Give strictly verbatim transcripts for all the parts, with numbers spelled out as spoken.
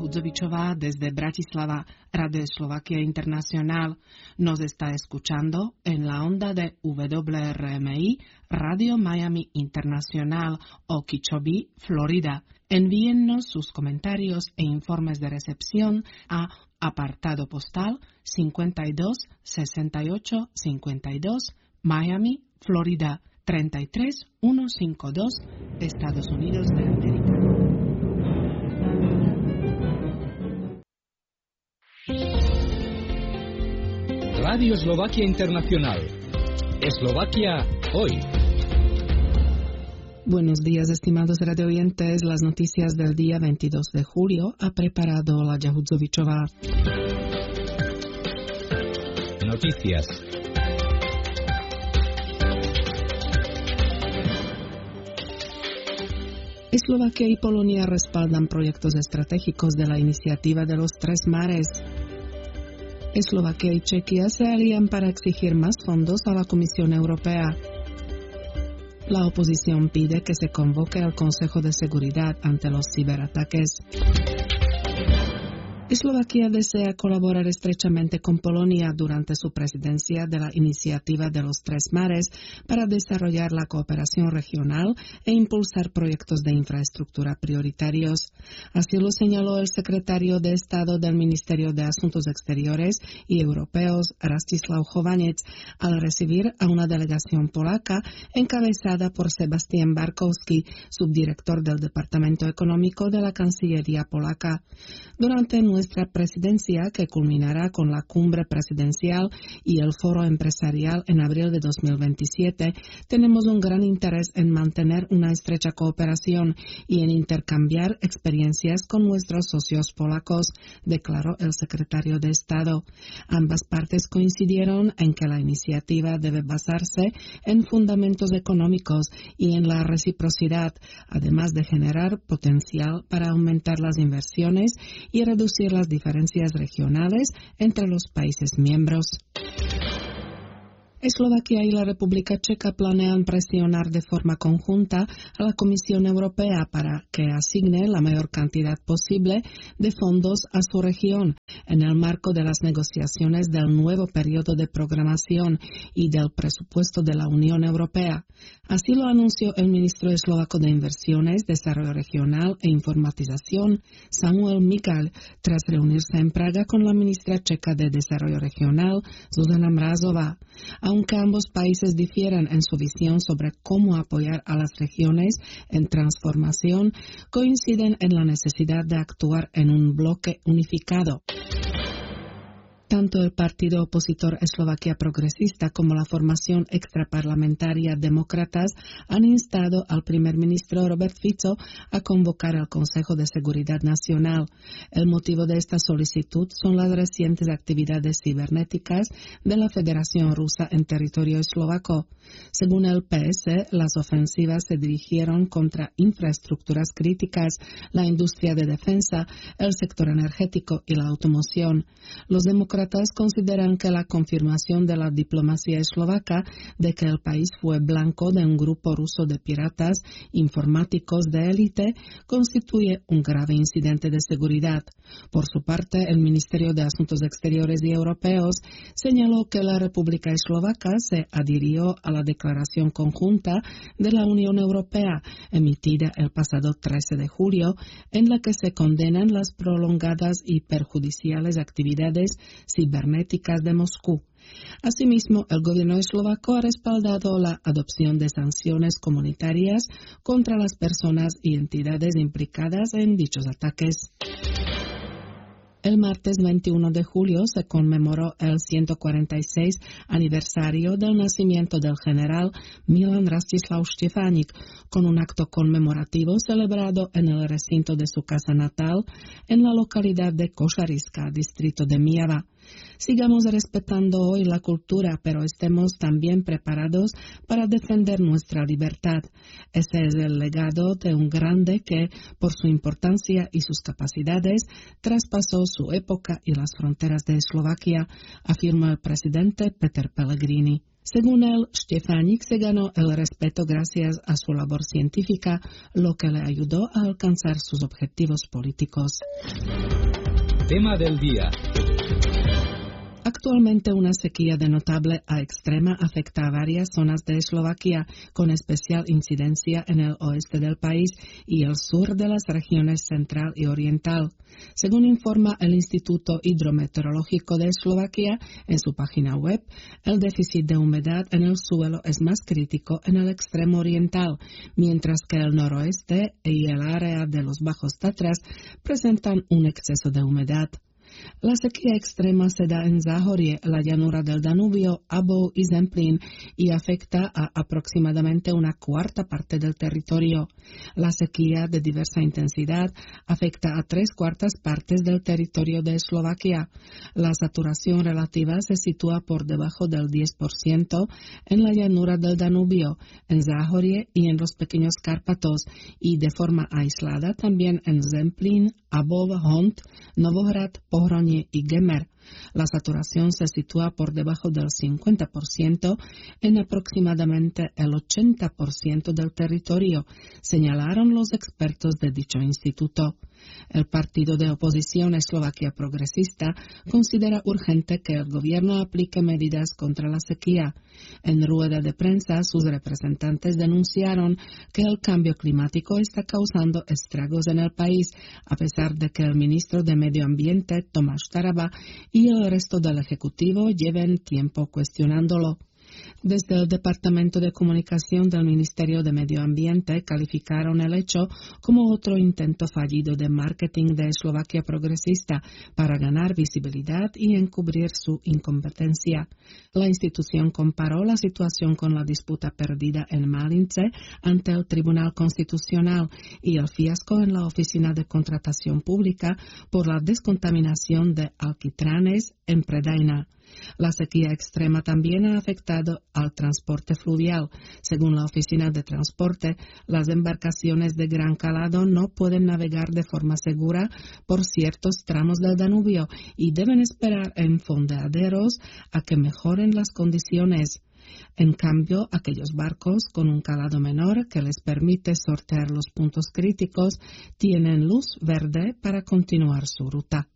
Hudzovičová desde Bratislava, Radio Eslovaquia Internacional. Nos está escuchando en la onda de W R M I, Radio Miami Internacional, Okeechobee, Florida. Envíennos sus comentarios e informes de recepción a apartado postal cincuenta y dos sesenta y ocho cincuenta y dos, Miami, Florida treinta y tres ciento cincuenta y dos, Estados Unidos de América. Radio Eslovaquia Internacional. Eslovaquia hoy. Buenos días, estimados radioyentes. Las noticias del día veintidós de julio ha preparado Láďa Hudzovičová. Noticias. Eslovaquia y Polonia respaldan proyectos estratégicos de la iniciativa de los tres mares. Eslovaquia y Chequia se alían para exigir más fondos a la Comisión Europea. La oposición pide que se convoque al Consejo de Seguridad ante los ciberataques. Eslovaquia desea colaborar estrechamente con Polonia durante su presidencia de la iniciativa de los tres mares para desarrollar la cooperación regional e impulsar proyectos de infraestructura prioritarios. Así lo señaló el secretario de Estado del Ministerio de Asuntos Exteriores y Europeos, Rastislav Chovanec, al recibir a una delegación polaca encabezada por Sebastian Barkowski, subdirector del Departamento Económico de la Cancillería polaca. Durante nuestra presidencia, que culminará con la cumbre presidencial y el foro empresarial en abril de dos mil veintisiete, tenemos un gran interés en mantener una estrecha cooperación y en intercambiar experiencias con nuestros socios polacos, declaró el secretario de Estado. Ambas partes coincidieron en que la iniciativa debe basarse en fundamentos económicos y en la reciprocidad, además de generar potencial para aumentar las inversiones y reducir las diferencias regionales entre los países miembros. Eslovaquia y la República Checa planean presionar de forma conjunta a la Comisión Europea para que asigne la mayor cantidad posible de fondos a su región en el marco de las negociaciones del nuevo periodo de programación y del presupuesto de la Unión Europea. Así lo anunció el ministro eslovaco de Inversiones, Desarrollo Regional e Informatización, Samuel Migal, tras reunirse en Praga con la ministra checa de Desarrollo Regional, Zuzana Mrazová. Aunque ambos países difieren en su visión sobre cómo apoyar a las regiones en transformación, coinciden en la necesidad de actuar en un bloque unificado. Tanto el partido opositor Eslovaquia Progresista como la formación extraparlamentaria Demócratas han instado al primer ministro Robert Fico a convocar al Consejo de Seguridad Nacional. El motivo de esta solicitud son las recientes actividades cibernéticas de la Federación Rusa en territorio eslovaco. Según el P S, las ofensivas se dirigieron contra infraestructuras críticas, la industria de defensa, el sector energético y la automoción. Los demócratas consideran que la confirmación de la diplomacia eslovaca de que el país fue blanco de un grupo ruso de piratas informáticos de élite constituye un grave incidente de seguridad. Por su parte, el Ministerio de Asuntos Exteriores y Europeos señaló que la República Eslovaca se adhirió a la Declaración Conjunta de la Unión Europea, emitida el pasado trece de julio, en la que se condenan las prolongadas y perjudiciales actividades cibernéticas de Moscú. Asimismo, el gobierno eslovaco ha respaldado la adopción de sanciones comunitarias contra las personas y entidades implicadas en dichos ataques. El martes veintiuno de julio se conmemoró el ciento cuarenta y seis aniversario del nacimiento del general Milan Rastislav Štefánik, con un acto conmemorativo celebrado en el recinto de su casa natal, en la localidad de Košariska, distrito de Mijava. Sigamos respetando hoy la cultura, pero estemos también preparados para defender nuestra libertad. Ese es el legado de un grande que, por su importancia y sus capacidades, traspasó su época y las fronteras de Eslovaquia, afirma el presidente Peter Pellegrini. Según él, Štefánik se ganó el respeto gracias a su labor científica, lo que le ayudó a alcanzar sus objetivos políticos. Tema del día. Actualmente una sequía de notable a extrema afecta a varias zonas de Eslovaquia, con especial incidencia en el oeste del país y el sur de las regiones central y oriental. Según informa el Instituto Hidrometeorológico de Eslovaquia en su página web, el déficit de humedad en el suelo es más crítico en el extremo oriental, mientras que el noroeste y el área de los Bajos Tatras presentan un exceso de humedad. La sequía extrema se da en Záhorie, la llanura del Danubio, Abov y Zemplín y afecta a aproximadamente una cuarta parte del territorio. La sequía de diversa intensidad afecta a tres cuartas partes del territorio de Eslovaquia. La saturación relativa se sitúa por debajo del diez por ciento en la llanura del Danubio, en Záhorie y en los pequeños Cárpatos, y de forma aislada también en Zemplín, Abov, Hont, Novohrad, Pohronie y Gemer. La saturación se sitúa por debajo del cincuenta por ciento en aproximadamente el ochenta por ciento del territorio, señalaron los expertos de dicho instituto. El partido de oposición Eslovaquia Progresista considera urgente que el gobierno aplique medidas contra la sequía. En rueda de prensa, sus representantes denunciaron que el cambio climático está causando estragos en el país, a pesar de que el ministro de Medio Ambiente, Tomáš Taraba, y el resto del Ejecutivo lleven tiempo cuestionándolo. Desde el Departamento de Comunicación del Ministerio de Medio Ambiente calificaron el hecho como otro intento fallido de marketing de Eslovaquia Progresista para ganar visibilidad y encubrir su incompetencia. La institución comparó la situación con la disputa perdida en Malince ante el Tribunal Constitucional y el fiasco en la Oficina de Contratación Pública por la descontaminación de alquitranes en Predaina. La sequía extrema también ha afectado al transporte fluvial. Según la Oficina de Transporte, las embarcaciones de gran calado no pueden navegar de forma segura por ciertos tramos del Danubio y deben esperar en fondeaderos a que mejoren las condiciones. En cambio, aquellos barcos con un calado menor que les permite sortear los puntos críticos tienen luz verde para continuar su ruta.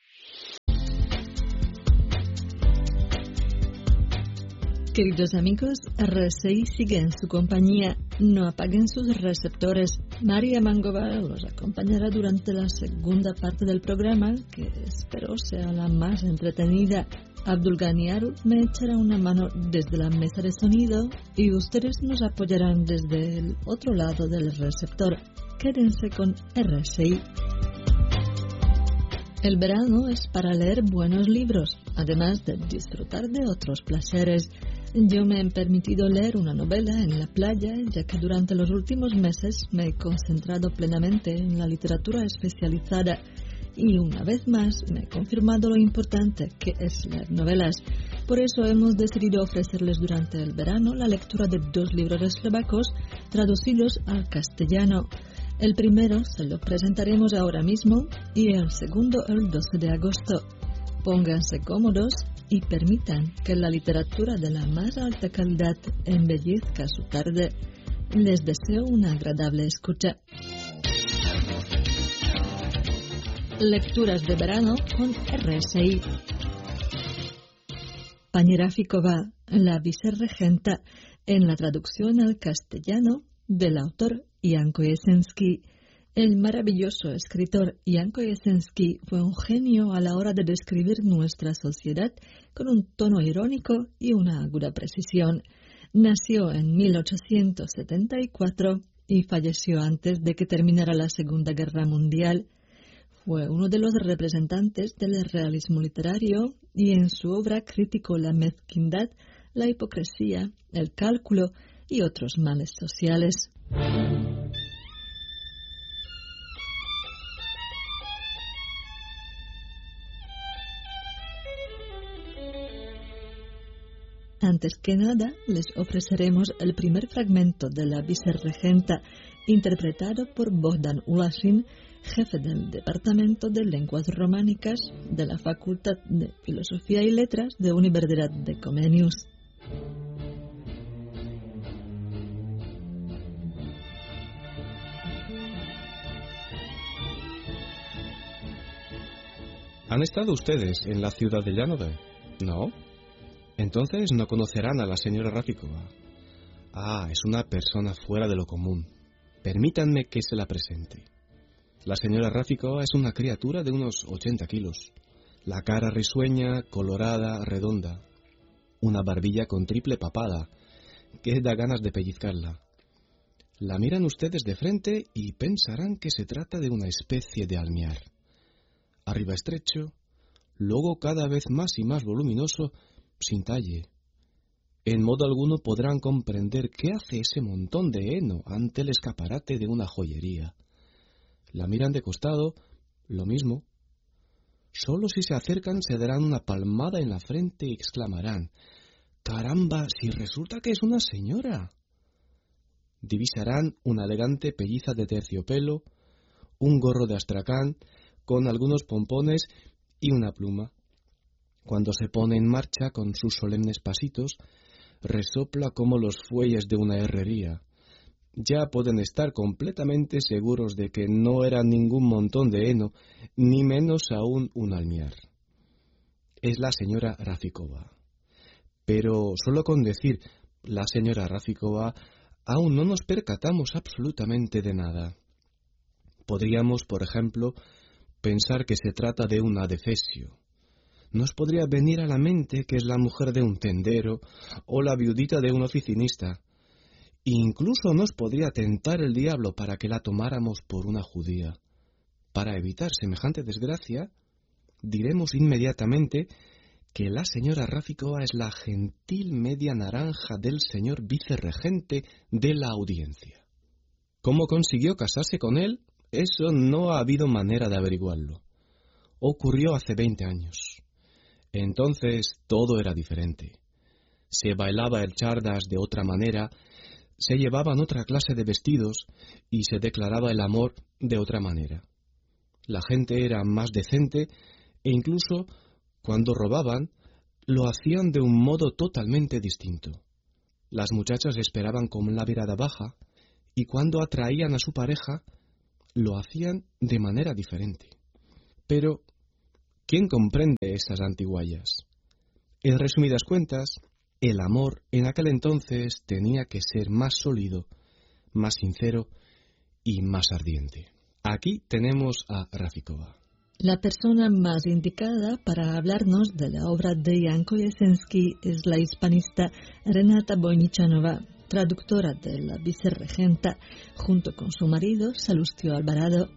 Queridos amigos, R S I sigue en su compañía. No apaguen sus receptores. María Mangova los acompañará durante la segunda parte del programa, que espero sea la más entretenida. Abdul Ghani Aru me echará una mano desde la mesa de sonido y ustedes nos apoyarán desde el otro lado del receptor. Quédense con R S I. El verano es para leer buenos libros, además de disfrutar de otros placeres. Yo me he permitido leer una novela en la playa, ya que durante los últimos meses me he concentrado plenamente en la literatura especializada y una vez más me he confirmado lo importante que es leer novelas. Por eso hemos decidido ofrecerles durante el verano la lectura de dos libros eslovacos traducidos al castellano. El primero se lo presentaremos ahora mismo y el segundo el doce de agosto. Pónganse cómodos y permitan que la literatura de la más alta calidad embellezca su tarde. Les deseo una agradable escucha. Lecturas de verano con R S I. Pañera Ficova, la vicerregenta, en la traducción al castellano del autor Jan Kojesenský. El maravilloso escritor Jan Kojesenský fue un genio a la hora de describir nuestra sociedad con un tono irónico y una aguda precisión. Nació en mil ochocientos setenta y cuatro y falleció antes de que terminara la Segunda Guerra Mundial. Fue uno de los representantes del realismo literario y en su obra criticó la mezquindad, la hipocresía, el cálculo y otros males sociales. Antes que nada, les ofreceremos el primer fragmento de la vicerregenta, interpretado por Bohdan Ulašin, jefe del Departamento de Lenguas Románicas de la Facultad de Filosofía y Letras de Universidad de Comenius. ¿Han estado ustedes en la ciudad de Llanové? ¿No? Entonces no conocerán a la señora Rafíkova. Ah, es una persona fuera de lo común. Permítanme que se la presente. La señora Rafíkova es una criatura de unos ochenta kilos. La cara risueña, colorada, redonda. Una barbilla con triple papada, que da ganas de pellizcarla. La miran ustedes de frente y pensarán que se trata de una especie de almiar. Arriba estrecho, luego cada vez más y más voluminoso, sin talle. En modo alguno podrán comprender qué hace ese montón de heno ante el escaparate de una joyería. La miran de costado, lo mismo. Solo si se acercan se darán una palmada en la frente y exclamarán: ¡caramba, si resulta que es una señora! Divisarán una elegante pelliza de terciopelo, un gorro de astracán con algunos pompones y una pluma. Cuando se pone en marcha con sus solemnes pasitos, resopla como los fuelles de una herrería. Ya pueden estar completamente seguros de que no era ningún montón de heno, ni menos aún un almiar. Es la señora Rafíkova. Pero solo con decir la señora Rafíkova aún no nos percatamos absolutamente de nada. Podríamos, por ejemplo, pensar que se trata de un adefesio. Nos podría venir a la mente que es la mujer de un tendero o la viudita de un oficinista. Incluso nos podría tentar el diablo para que la tomáramos por una judía. Para evitar semejante desgracia, diremos inmediatamente que la señora Rafíkova es la gentil media naranja del señor vicerregente de la audiencia. ¿Cómo consiguió casarse con él? Eso no ha habido manera de averiguarlo. Ocurrió hace veinte años. Entonces todo era diferente. Se bailaba el chardas de otra manera, se llevaban otra clase de vestidos y se declaraba el amor de otra manera. La gente era más decente e incluso cuando robaban lo hacían de un modo totalmente distinto. Las muchachas esperaban con la mirada baja y cuando atraían a su pareja lo hacían de manera diferente. Pero ¿quién comprende esas antiguallas? En resumidas cuentas, el amor en aquel entonces tenía que ser más sólido, más sincero y más ardiente. Aquí tenemos a Rafíkova. La persona más indicada para hablarnos de la obra de Jan Kojesenský es la hispanista Renata Vojničanová, traductora de la vicerregenta, junto con su marido Salustio Alvarado.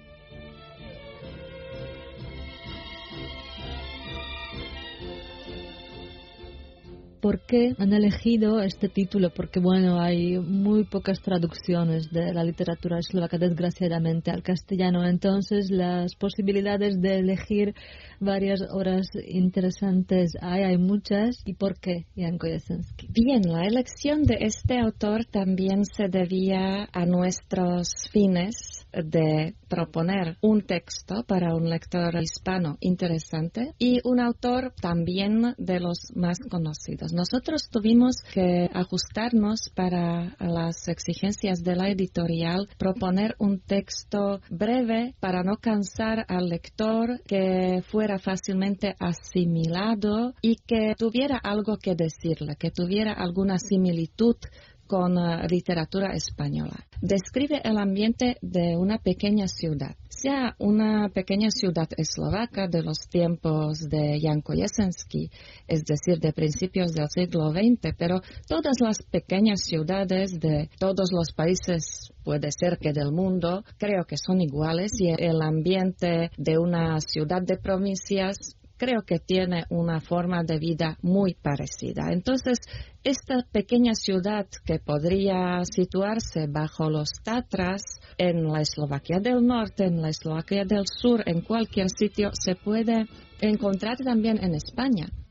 ¿Por qué han elegido este título? Porque, bueno, hay muy pocas traducciones de la literatura eslovaca, desgraciadamente, al castellano. Entonces, las posibilidades de elegir varias obras interesantes hay, hay muchas. ¿Y por qué, Jan Kojesenský? Bien, la elección de este autor también se debía a nuestros fines de proponer un texto para un lector hispano interesante y un autor también de los más conocidos. Nosotros tuvimos que ajustarnos para las exigencias de la editorial, proponer un texto breve para no cansar al lector, que fuera fácilmente asimilado y que tuviera algo que decirle, que tuviera alguna similitud con uh, literatura española. Describe el ambiente de una pequeña ciudad, sea una pequeña ciudad eslovaca de los tiempos de Jan Kojesenský, es decir, de principios del siglo veinte, pero todas las pequeñas ciudades de todos los países, puede ser que del mundo, creo que son iguales, y el ambiente de una ciudad de provincias creo que tiene una forma de vida muy parecida. Entonces, esta pequeña ciudad que podría situarse bajo los Tatras, en la Eslovaquia del Norte, en la Eslovaquia del Sur, en cualquier sitio, se puede encontrar también en España.